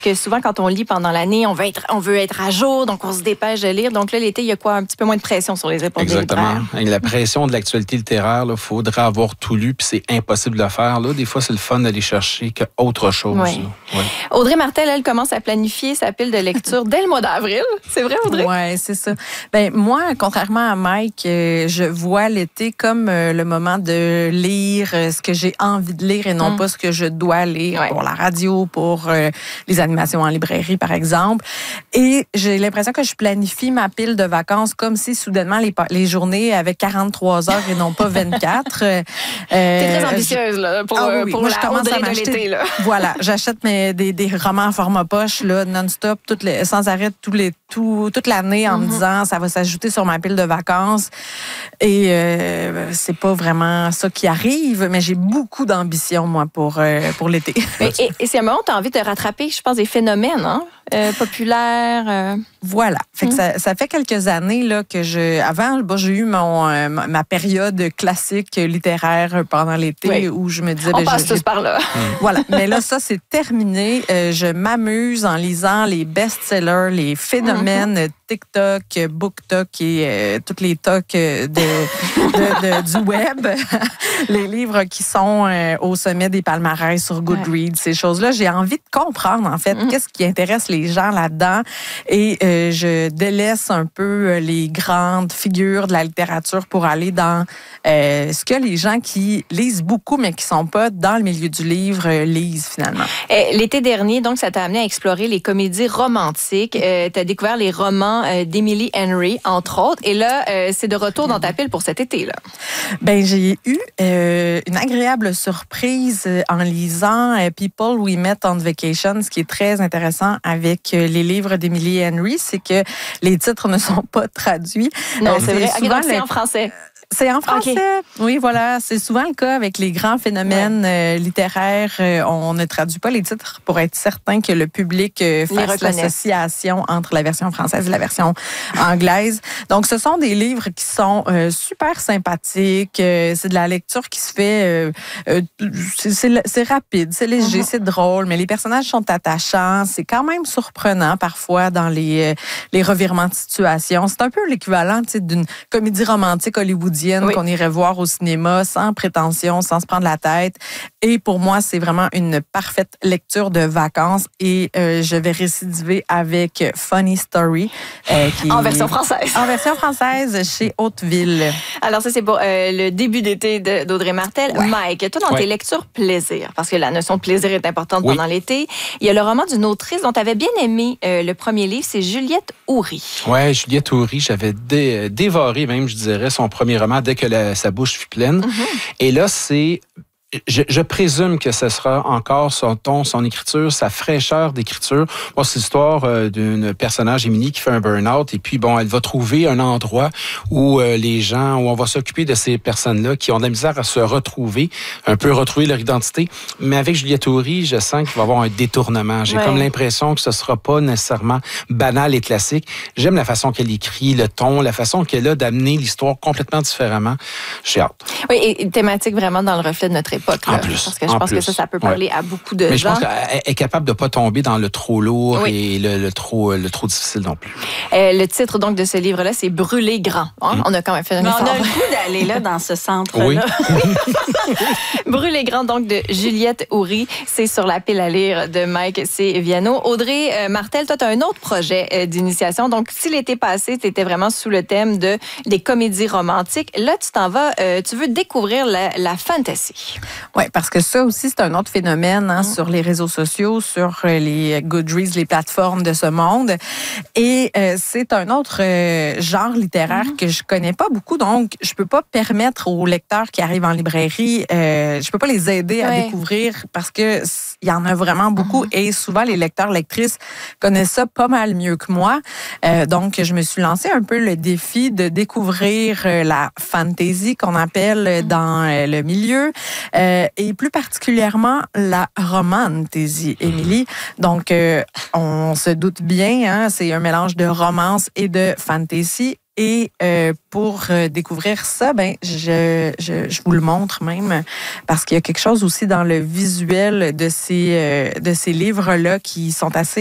que souvent, quand on lit pendant l'année, on veut être à jour, donc on se dépêche de lire. Donc là, l'été, il y a quoi? Un petit peu moins de pression sur les épaules des libraires. Exactement. La pression de l'actualité littéraire, il faudrait avoir tout lu, puis c'est impossible de le faire. Là, des fois, c'est le fun d'aller chercher qu'autre chose. Oui. Oui. Audrey Martel, elle commence à planifier sa pile de lecture dès le mois d'avril. C'est vrai, Audrey? Oui, c'est ça. Ben moi, contrairement à Mike, je vois l'été comme le moment de lire ce que j'ai envie de lire et non pas ce que je dois lire pour la radio, pour les animations en librairie, par exemple. Et j'ai l'impression que je planifie ma pile de vacances comme si soudainement les journées avaient 43 heures et non pas 24. T'es très ambitieuse là, pour moi, la je commence Audrey à de m'acheter. l'été. Là. Voilà, j'achète des romans en format poche là, non-stop, sans arrêt toute l'année en me disant ça va s'ajouter sur ma pile de vacances. Et c'est pas vraiment ça qui arrive, mais j'ai beaucoup d'ambition, moi, pour l'été. Et c'est un moment où tu as envie de rattraper, je pense, des phénomènes populaires. Voilà. Fait que ça fait quelques années là, que avant, j'ai eu ma période classique littéraire pendant l'été où je me disais... On passe tous par là. Voilà. Mais là, ça, c'est terminé. Je m'amuse en lisant les best-sellers, les phénomènes TikTok, BookTok et toutes les tocs du web. Les livres qui sont au sommet des palmarès sur Goodreads, ces choses-là. J'ai envie de comprendre, en fait, qu'est-ce qui intéresse les gens là-dedans. Et je délaisse un peu les grandes figures de la littérature pour aller dans ce que les gens qui lisent beaucoup, mais qui ne sont pas dans le milieu du livre, lisent finalement. L'été dernier, donc, ça t'a amené à explorer les comédies romantiques. Tu as découvert les romans d'Emily Henry, entre autres. Et là, c'est de retour dans ta pile pour cet été-là. Ben, j'ai eu une agréable surprise en lisant People We Met on Vacation. Ce qui est très intéressant avec les livres d'Emily Henry, c'est que les titres ne sont pas traduits. Non, c'est vrai. Donc, c'est en français. C'est en français. Okay. Oui, voilà. C'est souvent le cas avec les grands phénomènes littéraires. On ne traduit pas les titres pour être certain que le public fasse l'association entre la version française et la version anglaise. Donc, ce sont des livres qui sont super sympathiques. C'est de la lecture qui se fait... c'est rapide, c'est léger, c'est drôle, mais les personnages sont attachants. C'est quand même surprenant parfois dans les revirements de situation. C'est un peu l'équivalent d'une comédie romantique hollywoodienne qu'on irait voir au cinéma sans prétention, sans se prendre la tête. Et pour moi, c'est vraiment une parfaite lecture de vacances. Et je vais récidiver avec Funny Story. En version française. En version française chez Hauteville. Alors ça, c'est pour le début d'été d'Audrey Martel. Ouais. Mike, toi, dans tes lectures plaisir, parce que la notion de plaisir est importante pendant l'été, il y a le roman d'une autrice dont tu avais bien aimé le premier livre, c'est Juliette Houry. Oui, Juliette Houry, j'avais dévoré même, je dirais, son premier roman dès que sa bouche fut pleine. Et là, c'est... Je présume que ce sera encore son ton, son écriture, sa fraîcheur d'écriture. Moi, c'est l'histoire d'une personnage, Émilie, qui fait un burn-out. Et puis, bon, elle va trouver un endroit où où on va s'occuper de ces personnes-là qui ont de la misère à se retrouver, un peu retrouver leur identité. Mais avec Juliette Houry, je sens qu'il va y avoir un détournement. J'ai comme l'impression que ce sera pas nécessairement banal et classique. J'aime la façon qu'elle écrit, le ton, la façon qu'elle a d'amener l'histoire complètement différemment. J'ai hâte. Oui, et thématique vraiment dans le reflet de notre époque. En plus. Parce que je pense que ça peut parler à beaucoup de gens. Mais je pense qu'elle est capable de ne pas tomber dans le trop lourd et le trop difficile non plus. Le titre donc de ce livre-là, c'est Brûler grand. Hein? On a quand même fait un effort. On a le goût d'aller là dans ce centre-là. Oui. Brûler grand donc de Juliette Houry. C'est sur la pile à lire de Mike C. Viano. Audrey Martel, toi, tu as un autre projet d'initiation. Donc, si l'été passé, tu étais vraiment sous le thème des comédies romantiques, là, tu t'en vas, tu veux découvrir la fantasy. Oui, parce que ça aussi, c'est un autre phénomène sur les réseaux sociaux, sur les Goodreads, les plateformes de ce monde. Et c'est un autre genre littéraire que je connais pas beaucoup. Donc, je peux pas permettre aux lecteurs qui arrivent en librairie, je peux pas les aider à découvrir parce que il y en a vraiment beaucoup. Et souvent, les lecteurs, lectrices connaissent ça pas mal mieux que moi. Donc, je me suis lancé un peu le défi de découvrir la fantasy qu'on appelle dans le milieu. Et plus particulièrement la romantasy, Émilie. Donc, on se doute bien, c'est un mélange de romance et de fantasy. Et pour découvrir ça, je vous le montre même, parce qu'il y a quelque chose aussi dans le visuel de ces livres-là qui sont assez